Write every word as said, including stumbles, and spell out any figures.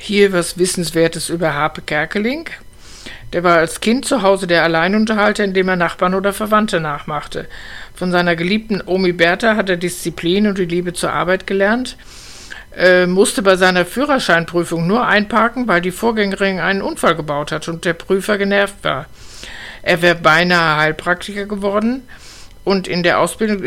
Hier was Wissenswertes über Harpe Kerkeling. Der war als Kind zu Hause der Alleinunterhalter, indem er Nachbarn oder Verwandte nachmachte. Von seiner geliebten Omi Bertha hat er Disziplin und die Liebe zur Arbeit gelernt, äh, musste bei seiner Führerscheinprüfung nur einparken, weil die Vorgängerin einen Unfall gebaut hat und der Prüfer genervt war. Er wäre beinahe Heilpraktiker geworden und in der Ausbildung